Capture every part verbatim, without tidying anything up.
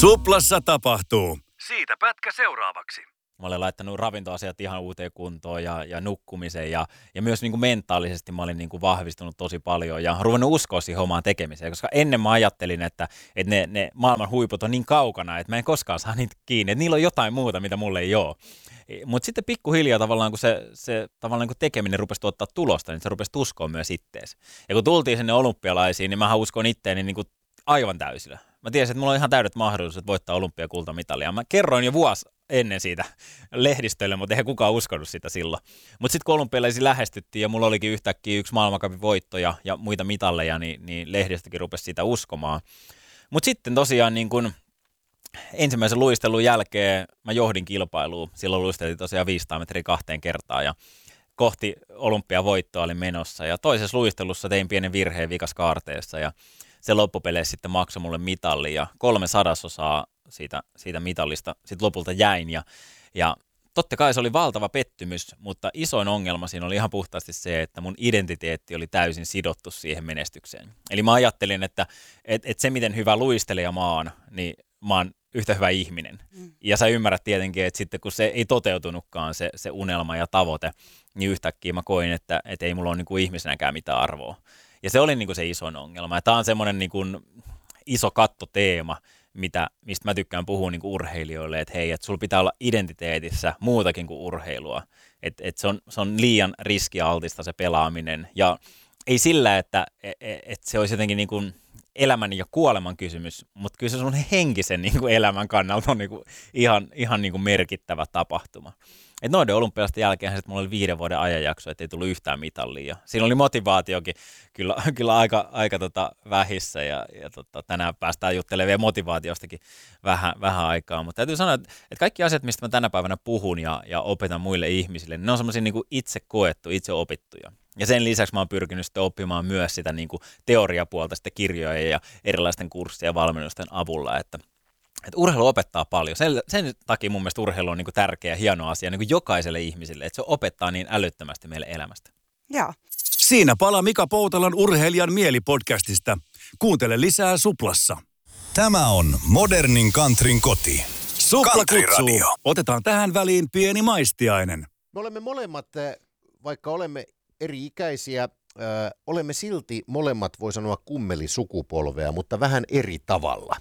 Suplassa tapahtuu. Siitä pätkä seuraavaksi. Mä olen laittanut ravintoasiat ihan uuteen kuntoon ja, ja nukkumisen ja, ja myös niin kuin mentaalisesti mä olin niin kuin vahvistunut tosi paljon ja ruvennut uskoa siihen omaan tekemiseen, koska ennen mä ajattelin, että, että ne, ne maailman huiput on niin kaukana, että mä en koskaan saa niitä kiinni, että niillä on jotain muuta, mitä mulle ei ole. Mutta sitten pikkuhiljaa tavallaan, kun se, se tavallaan kun tekeminen rupesi tuottaa tulosta, niin se rupesi uskoa myös itteensä. Ja kun tultiin sinne olympialaisiin, niin mähän uskon itteeni niin kuin aivan täysillä. Mä tiesin, että mulla on ihan täydet mahdollisuudet voittaa olympiakultamitalia. Mä kerroin jo vuosi ennen siitä lehdistölle, mutta eihän kukaan uskonut sitä silloin. Mutta sitten kun olympialaisiin lähestyttiin ja mulla olikin yhtäkkiä yksi maailmancupin voitto ja, ja muita mitalleja, niin, niin lehdistökin rupesi sitä uskomaan. Mutta sitten tosiaan niin kun ensimmäisen luistelun jälkeen mä johdin kilpailuun. Silloin luisteltiin tosiaan viisisataa metriä kahteen kertaan ja kohti olympiavoittoa olin menossa. Ja toisessa luistelussa tein pienen virheen vikaskaarteessa ja se loppupeleissä sitten maksoi mulle mitalli ja kolme sadasosaa siitä, siitä mitallista sitten lopulta jäin. Ja, ja totta kai se oli valtava pettymys, mutta isoin ongelma siinä oli ihan puhtaasti se, että mun identiteetti oli täysin sidottu siihen menestykseen. Eli mä ajattelin, että et, et se miten hyvä luistelija mä oon, niin mä oon yhtä hyvä ihminen. Mm. Ja sä ymmärrät tietenkin, että sitten kun se ei toteutunutkaan se, se unelma ja tavoite, niin yhtäkkiä mä koin, että et ei mulla ole niin kuin ihmisenäkään mitään arvoa. Ja se oli niin kuin se isoin ongelma. Tämä on semmoinen niin kuin iso kattoteema, mitä, mistä mä tykkään puhua niin kuin urheilijoille, että hei, että sulla pitää olla identiteetissä muutakin kuin urheilua. Että et se, on, se on liian riskialtista se pelaaminen. Ja ei sillä, että et, et se olisi jotenkin niin kuin elämän ja kuoleman kysymys, mutta kyllä se sun henkisen niin kuin elämän kannalta on niin kuin ihan, ihan niin kuin merkittävä tapahtuma. Et noiden olympialaisten jälkeen mulla oli viiden vuoden ajanjakso, ettei tullut yhtään mitallia. Siinä oli motivaatiokin kyllä, kyllä aika, aika tota vähissä ja, ja tota, tänään päästään juttelemaan vielä motivaatiostakin vähän, vähän aikaa. Mutta täytyy sanoa, että, että kaikki asiat, mistä mä tänä päivänä puhun ja, ja opetan muille ihmisille, ne on semmoisia niin kuin itse koettu, itse opittuja. Ja sen lisäksi mä oon pyrkinyt sitten oppimaan myös sitä niin kuin teoriapuolta sitten kirjojen ja erilaisten kurssien ja valmennusten avulla, että Että urheilu opettaa paljon. Sen, sen takia mun mielestä urheilu on niin kuin tärkeä ja hieno asia niin kuin jokaiselle ihmiselle, että se opettaa niin älyttömästi meille elämästä. Joo. Siinä palaa Mika Poutalan Urheilijan mielipodcastista. Kuuntele lisää Suplassa. Tämä on modernin countryn koti. Supla kutsuu. Otetaan tähän väliin pieni maistiainen. Me olemme molemmat, vaikka olemme eri-ikäisiä, ö, olemme silti molemmat, voi sanoa, kummelisukupolvea, mutta vähän eri tavalla.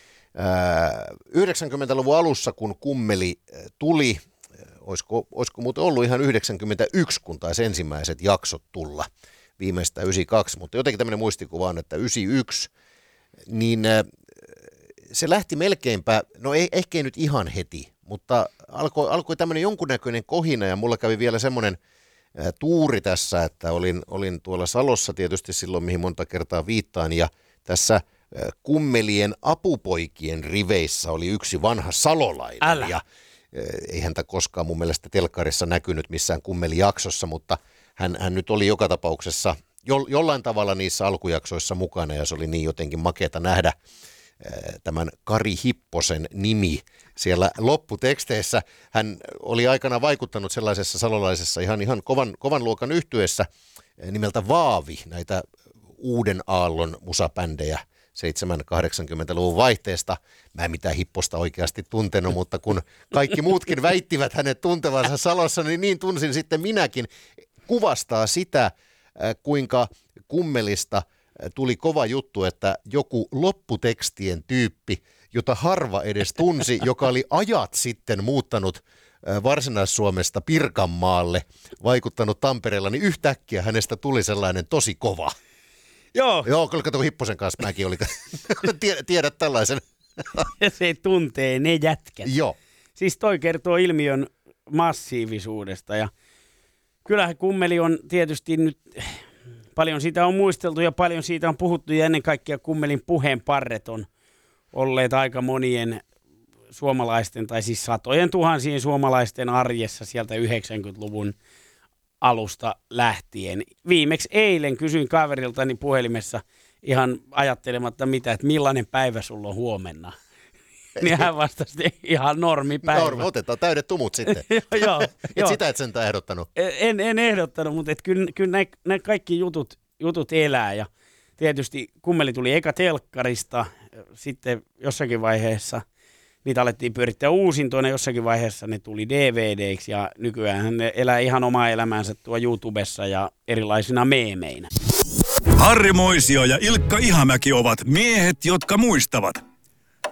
yhdeksänkymmentäluvun alussa, kun kummeli tuli, olisiko, olisiko muuten ollut ihan yhdeksänkymmentäyksi, kun taisi ensimmäiset jaksot tulla, viimeistä yhdeksänkymmentäkaksi, mutta jotenkin tämmöinen muistikuva on, että yhdeksänkymmentäyksi, niin se lähti melkeinpä, no ei, ehkä ei nyt ihan heti, mutta alkoi, alkoi tämmöinen jonkunnäköinen kohina ja mulla kävi vielä semmoinen tuuri tässä, että olin, olin tuolla Salossa tietysti silloin, mihin monta kertaa viittaan, ja tässä kummelien apupoikien riveissä oli yksi vanha salolainen. Älä. Ja ei häntä koskaan mun mielestä telkkarissa näkynyt missään kummelijaksossa, mutta hän, hän nyt oli joka tapauksessa jo, jollain tavalla niissä alkujaksoissa mukana ja se oli niin jotenkin makeata nähdä tämän Kari Hipposen nimi siellä lopputeksteissä. Hän oli aikana vaikuttanut sellaisessa salolaisessa ihan, ihan kovan, kovan luokan yhtyeessä nimeltä Vaavi, näitä uuden aallon musapändejä seitsemänkymmentä-kahdeksankymmentäluvun vaihteesta. Mä en mitään Hipposta oikeasti tuntenut, mutta kun kaikki muutkin väittivät hänet tuntevansa Salossa, niin niin tunsin sitten minäkin. Kuvastaa sitä, kuinka kummelista tuli kova juttu, että joku lopputekstien tyyppi, jota harva edes tunsi, joka oli ajat sitten muuttanut Varsinais-Suomesta Pirkanmaalle, vaikuttanut Tampereella, niin yhtäkkiä hänestä tuli sellainen tosi kova. Joo. Joo, kyllä kato Hipposen kanssa mäkin olin. Tiedät tällaisen. Se tuntee ne jätkät. Joo. Siis toi kertoo ilmiön massiivisuudesta ja kyllähän kummeli on tietysti nyt, paljon siitä on muisteltu ja paljon siitä on puhuttu ja ennen kaikkea kummelin puheenparret on olleet aika monien suomalaisten tai siis satojen tuhansien suomalaisten arjessa sieltä yhdeksänkymmentäluvun alusta lähtien. Viimeksi eilen kysyin kaveriltani puhelimessa ihan ajattelematta mitä, että millainen päivä sulla on huomenna. Niin hän vastasi ihan normipäivä. Normi, otetaan täydet tumut sitten. joo, et joo. Sitä et sentään ehdottanut. En, en ehdottanut, mutta et kyllä, kyllä nämä kaikki jutut, jutut elää. Ja tietysti kummeli tuli eka telkkarista, sitten jossakin vaiheessa niitä alettiin pyörittää uusintoina. Jossakin vaiheessa ne tuli D V D:iksi ja nykyään ne elää ihan omaa elämäänsä tuo YouTubessa ja erilaisina meemeinä. Harri Moisio ja Ilkka Ihamäki ovat miehet, jotka muistavat.